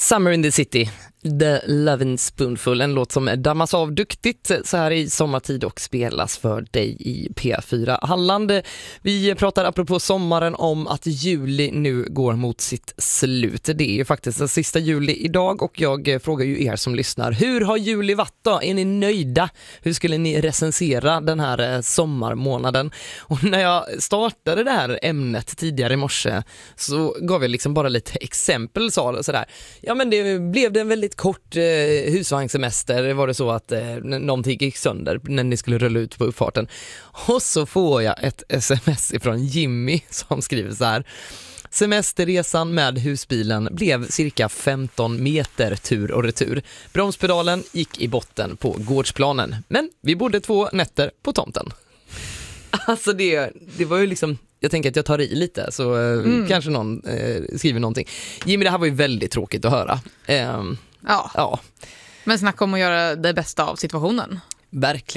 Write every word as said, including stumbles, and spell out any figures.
Summer in the City, The Lovin' Spoonful, en låt som dammas av duktigt så här i sommartid och spelas för dig i P fyra Halland. Vi pratar apropå sommaren om att juli nu går mot sitt slut. Det är ju faktiskt den sista juli idag och jag frågar ju er som lyssnar, hur har juli varit då? Är ni nöjda? Hur skulle ni recensera den här sommarmånaden? Och när jag startade det här ämnet tidigare i morse så gav jag liksom bara lite exempel, sa sådär. Ja, men det blev det en väldigt kort eh, husvagnssemester. Var det så att eh, någonting gick sönder när ni skulle rulla ut på uppfarten. Och så får jag ett sms ifrån Jimmy som skriver så här: semesterresan med husbilen blev cirka femton meter tur och retur. Bromspedalen gick i botten på gårdsplanen. Men vi bodde två nätter på tomten. Alltså det, det var ju liksom, jag tänker att jag tar i lite så eh, mm. kanske någon eh, skriver någonting. Jimmy, det här var ju väldigt tråkigt att höra. Eh, ja. ja, men snacka om att göra det bästa av situationen. Verkligen.